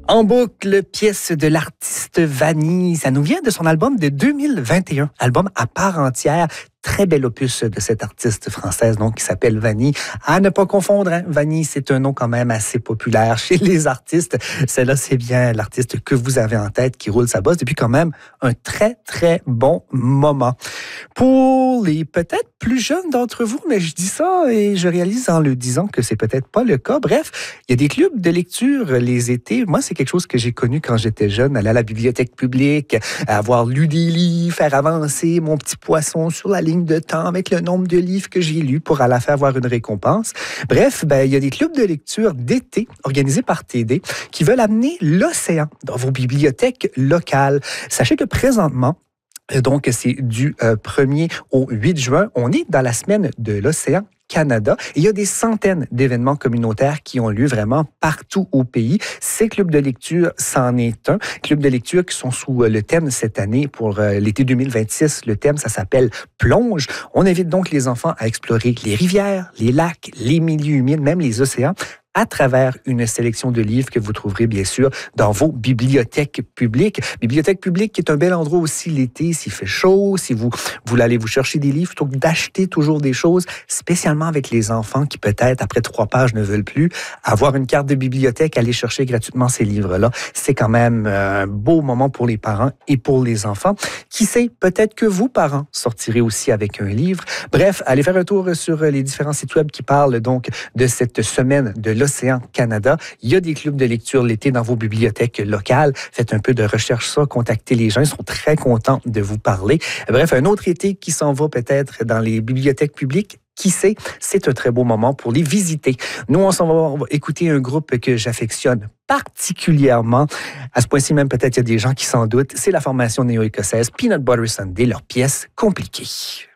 En boucle, pièce de l'artiste Vanny. Ça nous vient de son album de 2021, album à part entière. Très bel opus de cette artiste française, donc, qui s'appelle Vanny. À ne pas confondre, hein? Vanny, c'est un nom quand même assez populaire chez les artistes. Celle-là, c'est bien l'artiste que vous avez en tête qui roule sa bosse depuis quand même un très, très bon moment. Pour les peut-être plus jeunes d'entre vous, mais je dis ça et je réalise en le disant que c'est peut-être pas le cas. Bref, il y a des clubs de lecture les étés. Moi, c'est quelque chose que j'ai connu quand j'étais jeune, aller à la bibliothèque publique, avoir lu des livres, faire avancer mon petit poisson sur la ligne de temps avec le nombre de livres que j'ai lus pour à la fin avoir une récompense. Bref, il y a des clubs de lecture d'été organisés par TD qui veulent amener l'océan dans vos bibliothèques locales. Sachez que présentement, donc c'est du 1er au 8 juin, on est dans la semaine de l'océan Canada. Et il y a des centaines d'événements communautaires qui ont lieu vraiment partout au pays. Ces clubs de lecture, c'en est un. Clubs de lecture qui sont sous le thème cette année pour l'été 2026. Le thème, ça s'appelle Plonge. On invite donc les enfants à explorer les rivières, les lacs, les milieux humides, même les océans, à travers une sélection de livres que vous trouverez bien sûr dans vos bibliothèques publiques. Bibliothèque publique qui est un bel endroit aussi l'été, s'il fait chaud, si vous voulez aller vous chercher des livres, plutôt que d'acheter toujours des choses, spécialement avec les enfants qui peut-être après 3 pages ne veulent plus, avoir une carte de bibliothèque, aller chercher gratuitement ces livres-là, c'est quand même un beau moment pour les parents et pour les enfants. Qui sait, peut-être que vous, parents, sortirez aussi avec un livre. Bref, allez faire un tour sur les différents sites web qui parlent donc de cette semaine de l'Océan Canada. Il y a des clubs de lecture l'été dans vos bibliothèques locales. Faites un peu de recherche ça, contactez les gens. Ils sont très contents de vous parler. Bref, un autre été qui s'en va peut-être dans les bibliothèques publiques. Qui sait, c'est un très beau moment pour les visiter. Nous, on va écouter un groupe que j'affectionne particulièrement. À ce point-ci, même peut-être il y a des gens qui s'en doutent. C'est la formation néo-écossaise Peanut Butter Sunday, leur pièce Compliquée.